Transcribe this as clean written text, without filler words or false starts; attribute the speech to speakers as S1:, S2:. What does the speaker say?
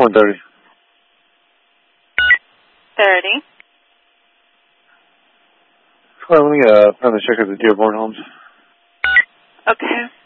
S1: 1:30.
S2: 30.
S1: Well, let me find the check of the Dearborn Homes.
S2: Okay.